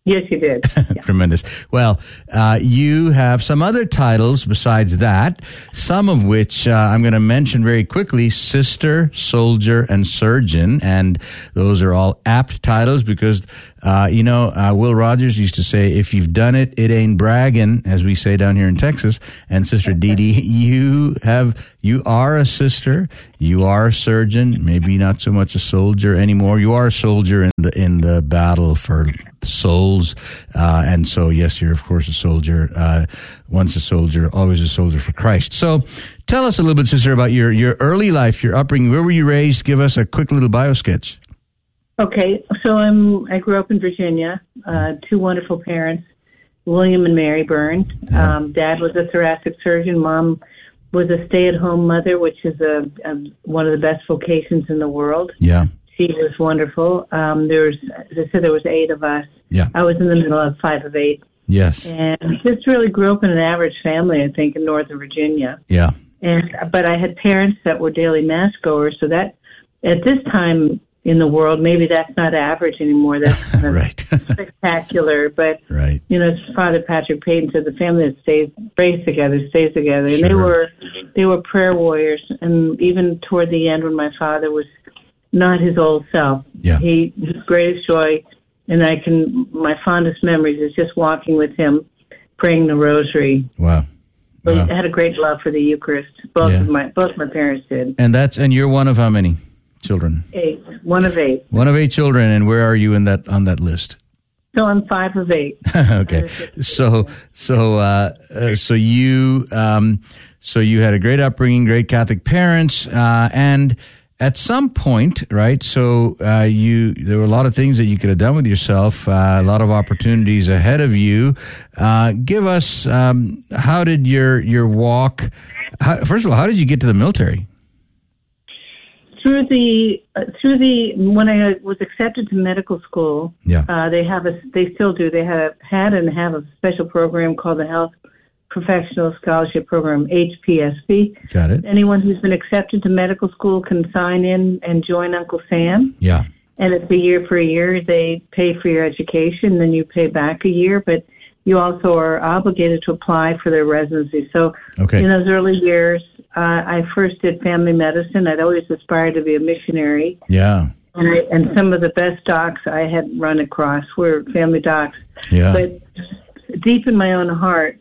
Speaker 15: Yes, you did.
Speaker 12: Tremendous. Well, uh, you have some other titles besides that, some of which uh, I'm going to mention very quickly: Sister, Soldier, and Surgeon. And those are all apt titles because, uh, you know, uh, Will Rogers used to say, if you've done it, it ain't bragging, as we say down here in Texas. And Sister Dee Dee, you have, you are a sister, you are a surgeon, maybe not so much a soldier anymore. You are a soldier in the, in the battle for souls. Uh, and so, yes, you're, of course, a soldier. Uh, once a soldier, always a soldier for Christ. So tell us a little bit, sister, about your, your early life, your upbringing. Where were you raised? Give us a quick little bio sketch.
Speaker 15: Okay, so I'm, I grew up in Virginia, uh, two wonderful parents, William and Mary Byrne.
Speaker 12: Yeah.
Speaker 15: Um, Dad was a thoracic surgeon. Mom was a stay-at-home mother, which is a, a one of the best vocations in the world.
Speaker 12: Yeah.
Speaker 15: She was wonderful. Um, there's, as I said, there was eight of us.
Speaker 12: Yeah.
Speaker 15: I was in the middle of five of eight.
Speaker 12: Yes.
Speaker 15: And just really grew up in an average family, I think, in Northern Virginia.
Speaker 12: Yeah.
Speaker 15: And but I had parents that were daily mass goers, so that at this time in the world, maybe that's not average anymore. That's kind of
Speaker 12: right.
Speaker 15: spectacular. But
Speaker 12: right.
Speaker 15: you know, Father Patrick Payton said the family that stays stays together stays together, and
Speaker 12: Sure.
Speaker 15: they were they were prayer warriors. And even toward the end, when my father was not his old self,
Speaker 12: yeah.
Speaker 15: he his greatest joy, and I can my fondest memories is just walking with him, praying the Rosary.
Speaker 12: Wow.
Speaker 15: But
Speaker 12: wow.
Speaker 15: I had a great love for the Eucharist. Both
Speaker 12: Yeah.
Speaker 15: of my both my parents did.
Speaker 12: And that's and you're one of how many children?
Speaker 15: Eight. One of eight.
Speaker 12: One of eight children, and where are you in that on that list?
Speaker 15: So I'm five of eight.
Speaker 12: Okay. So so uh, uh, so you um, so you had a great upbringing, great Catholic parents, uh, and at some point, right? So uh, you there were a lot of things that you could have done with yourself, uh, a lot of opportunities ahead of you. Uh, give us um, how did your your walk? How, first of all, how did you get to the military?
Speaker 15: Through the uh, through the when I was accepted to medical school,
Speaker 12: yeah,
Speaker 15: uh, they have a they still do they had had and have a special program called the Health Professional Scholarship Program, H P S P.
Speaker 12: Got it.
Speaker 15: Anyone who's been accepted to medical school can sign in and join Uncle Sam.
Speaker 12: Yeah,
Speaker 15: and it's a year for a year. They pay for your education, then you pay back a year, but you also are obligated to apply for their residency. So
Speaker 12: okay.
Speaker 15: in those early years, uh, I first did family medicine. I'd always aspired to be a missionary.
Speaker 12: Yeah.
Speaker 15: And, I, and some of the best docs I had run across were family docs.
Speaker 12: Yeah.
Speaker 15: But deep in my own heart,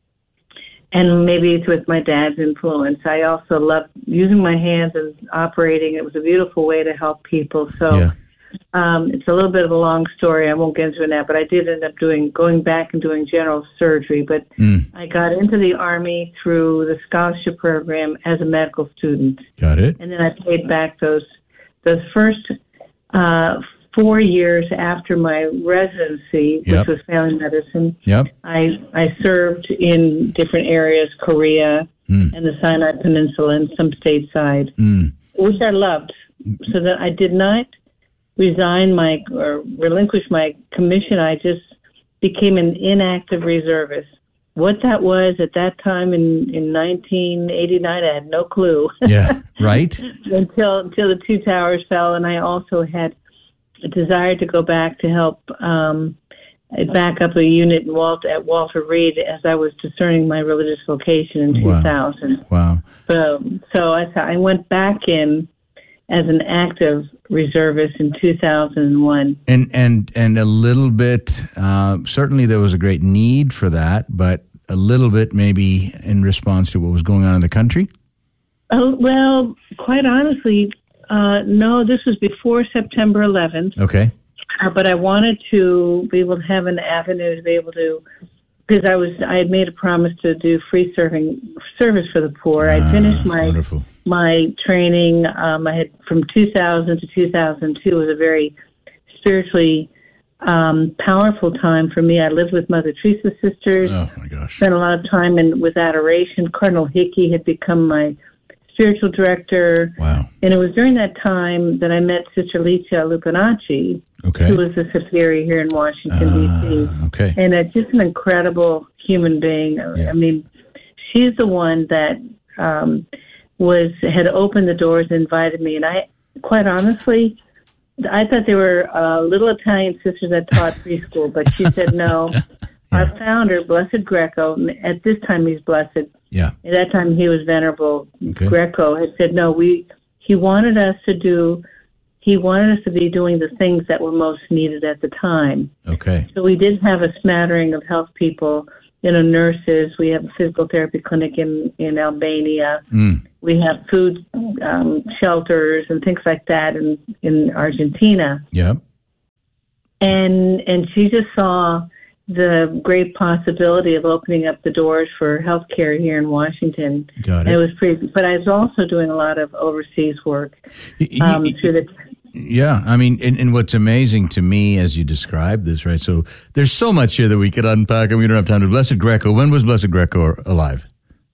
Speaker 15: and maybe it's with my dad's influence, I also loved using my hands and operating. It was a beautiful way to help people. So
Speaker 12: yeah.
Speaker 15: um, it's a little bit of a long story. I won't get into it now, but I did end up doing going back and doing general surgery. But
Speaker 12: mm.
Speaker 15: I got into the Army through the scholarship program as a medical student.
Speaker 12: Got it.
Speaker 15: And then I paid back those those first uh, four years after my residency, which
Speaker 12: yep.
Speaker 15: was family medicine.
Speaker 12: Yep.
Speaker 15: I I served in different areas, Korea
Speaker 12: mm.
Speaker 15: and the Sinai Peninsula and some stateside,
Speaker 12: mm.
Speaker 15: which I loved. So that I did not resign my or relinquish my commission. I just became an inactive reservist. What that was at that time in, in nineteen eighty-nine, I had no clue.
Speaker 12: Yeah, right.
Speaker 15: until until the two towers fell, and I also had a desire to go back to help um, back up a unit in Walt, at Walter Reed as I was discerning my religious vocation in
Speaker 12: wow.
Speaker 15: two thousand.
Speaker 12: Wow.
Speaker 15: So, so I, I went back in as an active reservist in two thousand one.
Speaker 12: And and and a little bit, uh, certainly there was a great need for that, but a little bit maybe in response to what was going on in the country?
Speaker 15: Oh, well, quite honestly, uh, no, this was before September eleventh.
Speaker 12: Okay.
Speaker 15: Uh, but I wanted to be able to have an avenue to be able to, because I was I had made a promise to do free serving service for the poor.
Speaker 12: Ah,
Speaker 15: I finished my
Speaker 12: wonderful.
Speaker 15: my training. Um, I had from two thousand to two thousand two was a very spiritually um, powerful time for me. I lived with Mother Teresa's sisters.
Speaker 12: Oh my gosh!
Speaker 15: Spent a lot of time in with adoration. Cardinal Hickey had become my spiritual director.
Speaker 12: Wow!
Speaker 15: And it was during that time that I met Sister Licia Lupinacci,
Speaker 12: okay.
Speaker 15: who was the superior here in Washington,
Speaker 12: uh,
Speaker 15: D C
Speaker 12: Okay.
Speaker 15: And uh, just an incredible human being.
Speaker 12: Yeah.
Speaker 15: I mean, she's the one that um, was had opened the doors and invited me. And I, quite honestly, I thought they were uh, little Italian sisters that taught preschool, but she said no. Yeah. Our founder, Blessed Greco, at this time he's blessed.
Speaker 12: Yeah.
Speaker 15: At that time he was Venerable okay. Greco, had said no. We he wanted us to do. He wanted us to be doing the things that were most needed at the time.
Speaker 12: Okay.
Speaker 15: So we did have a smattering of health people, you know, nurses. We have a physical therapy clinic in, in Albania.
Speaker 12: Mm.
Speaker 15: We have food um, shelters and things like that in, in Argentina.
Speaker 12: Yeah.
Speaker 15: And and she just saw the great possibility of opening up the doors for healthcare here in Washington.
Speaker 12: Got it.
Speaker 15: And it was pretty, but I was also doing a lot of overseas work um, through the.
Speaker 12: Yeah, I mean, and, and what's amazing to me as you describe this, right? So there's so much here that we could unpack, and we don't have time to. Blessed Greco, when was Blessed Greco alive?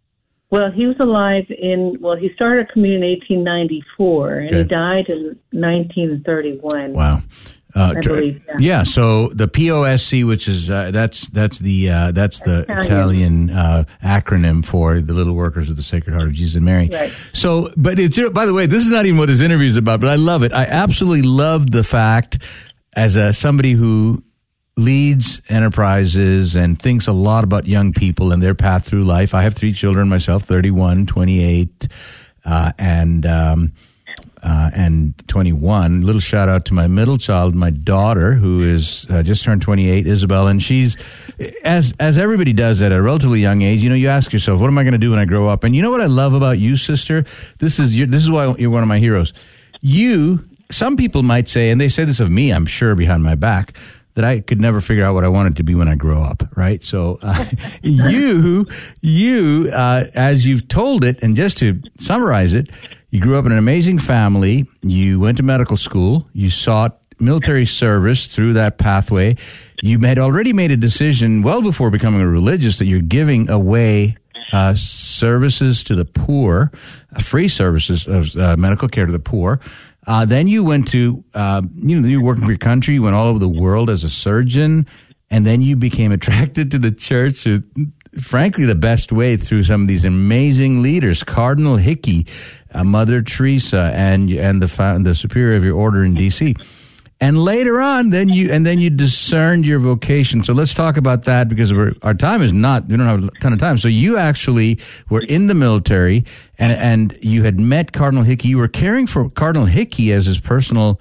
Speaker 15: Well, he was alive in, well, he started a communion in eighteen ninety-four, and okay. he died in nineteen thirty-one.
Speaker 12: Wow. Uh,
Speaker 15: I believe, yeah.
Speaker 12: yeah. So the P O S C, which is uh, that's that's the uh, that's the Italian, Italian uh, acronym for the Little Workers of the Sacred Heart of Jesus and Mary.
Speaker 15: Right.
Speaker 12: So, but it's by the way, this is not even what this interview is about. But I love it. I absolutely love the fact, as a somebody who leads enterprises and thinks a lot about young people and their path through life. I have three children myself: thirty-one, twenty-eight, uh, and. Um, Uh, and twenty-one. Little shout out to my middle child, my daughter, who is uh, just turned twenty-eight, Isabel. And she's, as as everybody does at a relatively young age, you know, you ask yourself, what am I going to do when I grow up? And you know what I love about you, sister? This is your, this is why you're one of my heroes. You, some people might say, and they say this of me, I'm sure, behind my back, that I could never figure out what I wanted to be when I grow up, right? So uh, you, you, uh, as you've told it, and just to summarize it, you grew up in an amazing family. You went to medical school. You sought military service through that pathway. You had already made a decision well before becoming a religious that you're giving away uh, services to the poor, uh, free services of uh, medical care to the poor. Uh, then you went to, uh, you know, you were working for your country. You went all over the world as a surgeon. And then you became attracted to the church, uh, frankly, the best way through some of these amazing leaders, Cardinal Hickey, uh, Mother Teresa, and and the the superior of your order in D C. And later on, then you and then you discerned your vocation. So let's talk about that, because we're, our time is not, we don't have a ton of time. So you actually were in the military, and and you had met Cardinal Hickey. You were caring for Cardinal Hickey as his personal,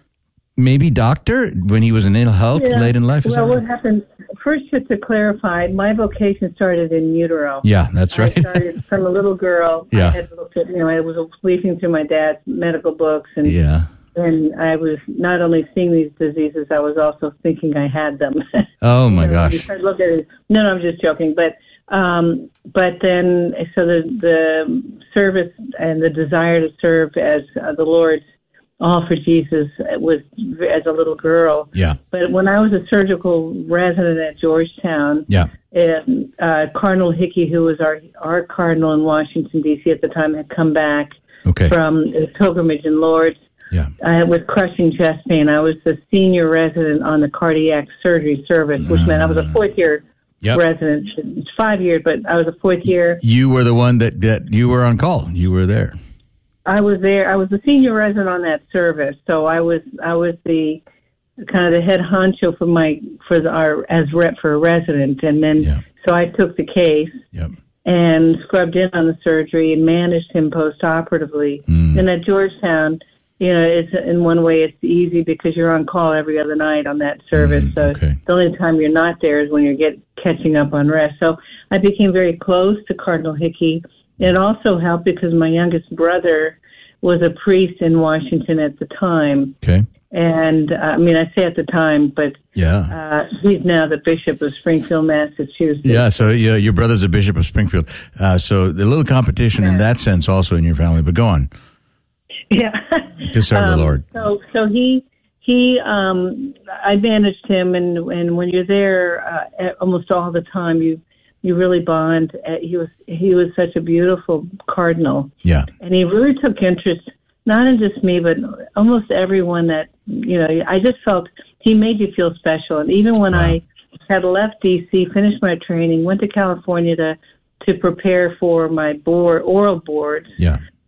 Speaker 12: maybe doctor, when he was in ill health
Speaker 15: yeah.
Speaker 12: late in life. Is
Speaker 15: well,
Speaker 12: that
Speaker 15: what
Speaker 12: right?
Speaker 15: happened, first, just to clarify, my vocation started in utero.
Speaker 12: Yeah, that's right.
Speaker 15: I started from a little girl.
Speaker 12: Yeah.
Speaker 15: I had looked at, you know, I was leafing through my dad's medical books, and
Speaker 12: yeah.
Speaker 15: and I was not only seeing these diseases, I was also thinking I had them.
Speaker 12: Oh my
Speaker 15: you know,
Speaker 12: gosh!
Speaker 15: You look at it. No, no, I'm just joking. But um, but then, so the the service and the desire to serve as uh, the Lord's all for Jesus was as a little girl.
Speaker 12: Yeah.
Speaker 15: But when I was a surgical resident at Georgetown,
Speaker 12: yeah.
Speaker 15: And, uh, Cardinal Hickey, who was our our cardinal in Washington D C at the time, had come back
Speaker 12: okay.
Speaker 15: from his pilgrimage in Lourdes.
Speaker 12: Yeah.
Speaker 15: Uh, with crushing chest pain. I was the senior resident on the cardiac surgery service, which uh, meant I was a fourth year yep. resident. It's five years, but I was a fourth year.
Speaker 12: You were the one that, that you were on call. You were there.
Speaker 15: I was there. I was the senior resident on that service, so I was I was the kind of the head honcho for my for the, our as rep for a resident, and then
Speaker 12: yeah.
Speaker 15: so I took the case.
Speaker 12: Yep.
Speaker 15: And scrubbed in on the surgery and managed him post-operatively. Mm. And at Georgetown, you know, it's in one way it's easy because you're on call every other night on that service.
Speaker 12: Mm,
Speaker 15: so
Speaker 12: okay.
Speaker 15: the only time you're not there is when you're get catching up on rest. So I became very close to Cardinal Hickey. It also helped because my youngest brother was a priest in Washington at the time.
Speaker 12: Okay.
Speaker 15: And uh, I mean, I say at the time, but
Speaker 12: yeah,
Speaker 15: uh, he's now the Bishop of Springfield, Massachusetts.
Speaker 12: Yeah, so yeah, your brother's a Bishop of Springfield. Uh, so the little competition yeah. in that sense also in your family. But go on.
Speaker 15: Yeah.
Speaker 12: To serve
Speaker 15: um,
Speaker 12: the Lord.
Speaker 15: So, so he he um, I managed him, and and when you're there uh, almost all the time, you you really bond. Uh, he was he was such a beautiful cardinal.
Speaker 12: Yeah.
Speaker 15: And he really took interest. Not in just me, but almost everyone that, you know, I just felt he made you feel special. And even when wow. I had left D C, finished my training, went to California to, to prepare for my board, oral boards.
Speaker 12: Yeah.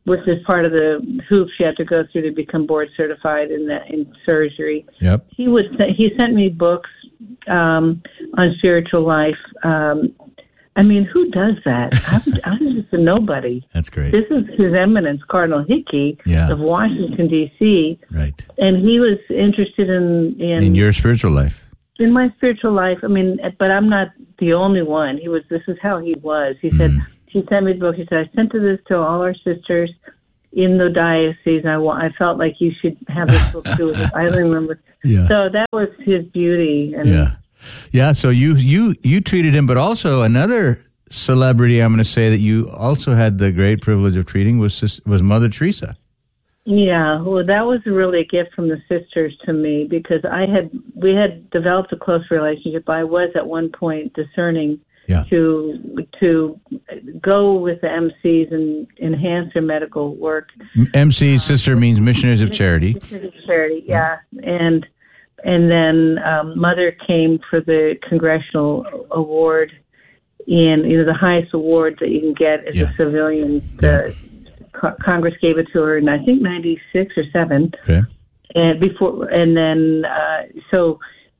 Speaker 15: which is part of the hoops you have to go through to become board certified in that in surgery.
Speaker 12: Yep.
Speaker 15: He would he sent me books um, on spiritual life. Um, I mean, who does that? I'm, I'm just a nobody.
Speaker 12: That's great.
Speaker 15: This is His Eminence Cardinal Hickey
Speaker 12: yeah.
Speaker 15: of Washington D C
Speaker 12: Right.
Speaker 15: And he was interested in in,
Speaker 12: in your spiritual life.
Speaker 15: In my spiritual life. I mean, but I'm not the only one. He was. This is how he was. He said.
Speaker 12: Mm.
Speaker 15: He sent me the book. He said, I sent to this to all our sisters in the diocese. I, wa- I felt like you should have this book too. I remember.
Speaker 12: Yeah.
Speaker 15: So that was his beauty. And
Speaker 12: yeah. Yeah. So you, you, you treated him, but also another celebrity, I'm going to say that you also had the great privilege of treating was, was Mother Teresa.
Speaker 15: Yeah. Well, that was really a gift from the sisters to me because I had, we had developed a close relationship. I was at one point discerning Yeah. to to go with the M Cs and enhance their medical work.
Speaker 12: M C, uh, sister, means Missionaries of Charity.
Speaker 15: Missionaries of Charity, yeah. And and then um, Mother came for the Congressional Award in, you know, the highest award that you can get as
Speaker 12: yeah.
Speaker 15: a civilian. The yeah. co- Congress gave it to her in, I think, ninety-six or seven.
Speaker 12: Okay. And
Speaker 15: before, and then, uh, so...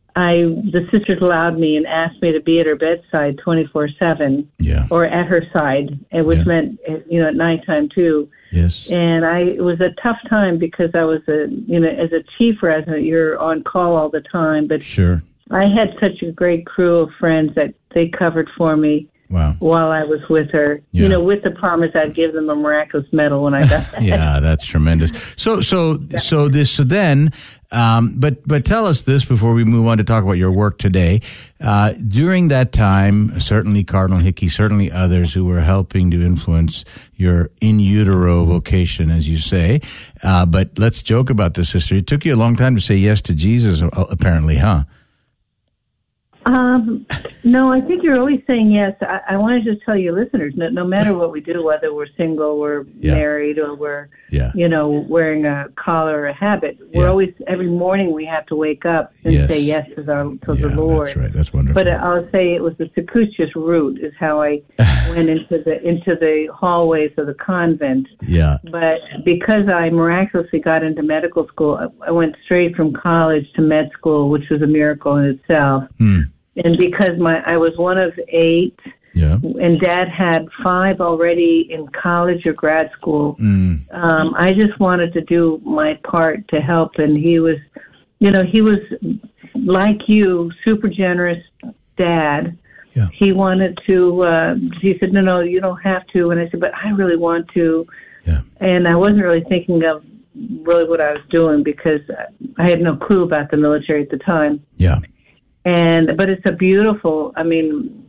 Speaker 15: I the sisters allowed me and asked me to be at her bedside twenty-four seven,
Speaker 12: yeah,
Speaker 15: or at her side, which yeah. meant, you know, at nighttime too.
Speaker 12: Yes.
Speaker 15: And I it was a tough time because I was a you know as a chief resident, you're on call all the time. But
Speaker 12: sure,
Speaker 15: I had such a great crew of friends that they covered for me.
Speaker 12: Wow.
Speaker 15: While I was with her, yeah. you know, with the promise I'd give them a miraculous medal when I got back.
Speaker 12: Yeah, that's tremendous. So, so, yeah. so this, so then, um, but, but tell us this before we move on to talk about your work today. Uh, during that time, certainly Cardinal Hickey, certainly others who were helping to influence your in utero vocation, as you say. Uh, but let's joke about this, sister. It took you a long time to say yes to Jesus, apparently, huh?
Speaker 15: Um, no, I think you're always saying yes. I, I want to just tell your listeners, no, no matter what we do, whether we're single, we're
Speaker 12: yeah.
Speaker 15: married, or we're,
Speaker 12: yeah.
Speaker 15: you know, wearing a collar or a habit, we're
Speaker 12: yeah.
Speaker 15: always, every morning we have to wake up and
Speaker 12: yes.
Speaker 15: say yes to, our, to
Speaker 12: yeah,
Speaker 15: the Lord.
Speaker 12: That's right. That's wonderful.
Speaker 15: But I'll say it was the circuitous route is how I went into the, into the hallways of the convent.
Speaker 12: Yeah.
Speaker 15: But because I miraculously got into medical school, I, I went straight from college to med school, which was a miracle in itself.
Speaker 12: Hmm.
Speaker 15: And because my I was one of eight,
Speaker 12: yeah.
Speaker 15: and Dad had five already in college or grad school,
Speaker 12: mm.
Speaker 15: um, I just wanted to do my part to help. And he was, you know, he was like you, super generous dad.
Speaker 12: Yeah.
Speaker 15: He wanted to, uh, he said, no, no, you don't have to. And I said, but I really want to.
Speaker 12: Yeah.
Speaker 15: And I wasn't really thinking of really what I was doing because I had no clue about the military at the time.
Speaker 12: Yeah.
Speaker 15: And but it's a beautiful. I mean,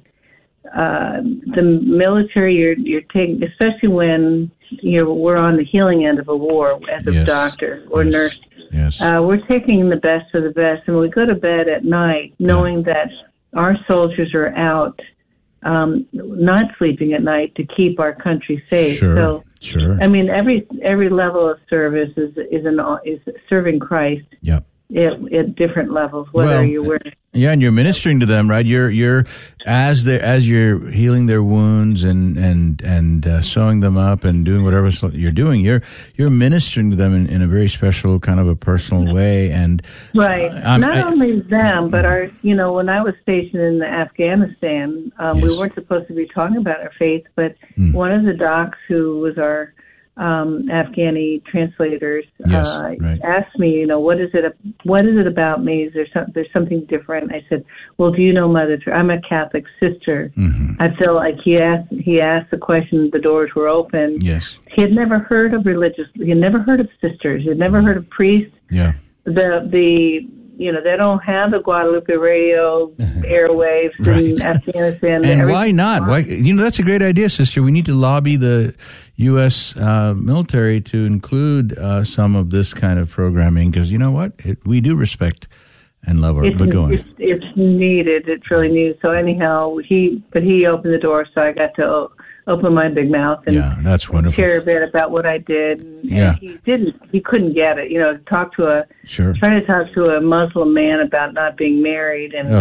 Speaker 15: uh, the military. You're you're taking, especially when you're we're on the healing end of a war as a
Speaker 12: yes.
Speaker 15: doctor or
Speaker 12: yes.
Speaker 15: nurse.
Speaker 12: Yes.
Speaker 15: Uh, we're taking the best of the best, and we go to bed at night knowing yeah. that our soldiers are out, um, not sleeping at night to keep our country safe.
Speaker 12: Sure.
Speaker 15: So,
Speaker 12: sure.
Speaker 15: I mean, every every level of service is is an is serving Christ.
Speaker 12: Yep.
Speaker 15: At, at different levels, whether
Speaker 12: well,
Speaker 15: you're wearing.
Speaker 12: Yeah, and you're ministering to them, right? You're you're as they as you're healing their wounds and and and uh, sewing them up and doing whatever you're doing. You're you're ministering to them in, in a very special kind of a personal way. And
Speaker 15: right,
Speaker 12: uh,
Speaker 15: not
Speaker 12: I,
Speaker 15: only them, but our. You know, when I was stationed in Afghanistan, um,
Speaker 12: yes.
Speaker 15: we weren't supposed to be talking about our faith, but
Speaker 12: mm.
Speaker 15: one of the docs who was our um, Afghani translators
Speaker 12: yes,
Speaker 15: uh,
Speaker 12: right.
Speaker 15: asked me, you know, what is it? What is it about me? Is there some, there's something different? I said, well, do you know Mother Teresa? I'm a Catholic sister.
Speaker 12: Mm-hmm.
Speaker 15: I feel like he asked. He asked the question. The doors were open.
Speaker 12: Yes.
Speaker 15: He had never heard of religious. He had never heard of sisters. He had never heard of priests.
Speaker 12: Yeah.
Speaker 15: The the you know, they don't have the Guadalupe radio airwaves
Speaker 12: right.
Speaker 15: in Afghanistan.
Speaker 12: And why not? Why, you know, that's a great idea, sister. We need to lobby the U S uh, military to include uh, some of this kind of programming because, you know what? It, we do respect and love our,
Speaker 15: it's,
Speaker 12: but go on.
Speaker 15: It's, it's needed. It's really needed. So anyhow, he, but he opened the door, so I got to open my big mouth and
Speaker 12: yeah, that's wonderful.
Speaker 15: Share a bit about what I did. And
Speaker 12: yeah.
Speaker 15: he didn't, he couldn't get it. You know, talk to a,
Speaker 12: sure.
Speaker 15: trying to talk to a Muslim man about not being married and
Speaker 12: oh.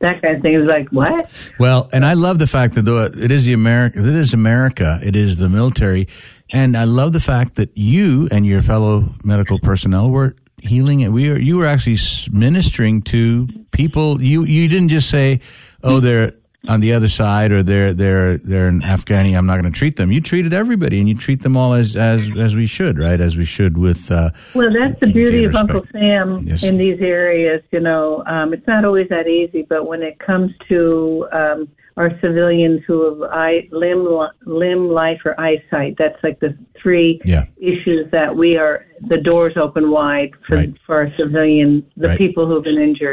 Speaker 15: that kind of thing. It was like, what?
Speaker 12: Well, and I love the fact that though it is the America, it is America, it is the military, and I love the fact that you and your fellow medical personnel were healing, and we were you were actually ministering to people. You you didn't just say, "Oh, they're on the other side," or they're they're they're in Afghani, I'm not going to treat them. You treated everybody, and you treat them all as as as we should, right? As we should with. Uh,
Speaker 15: well, that's the beauty of
Speaker 12: respect.
Speaker 15: Uncle Sam
Speaker 12: Yes.
Speaker 15: in these areas. You know, um, it's not always that easy, but when it comes to um, our civilians who have eye, limb, limb, life, or eyesight, that's like the three
Speaker 12: yeah.
Speaker 15: issues that we are. The doors open wide for
Speaker 12: right.
Speaker 15: for our civilian, the
Speaker 12: right.
Speaker 15: people who've been injured.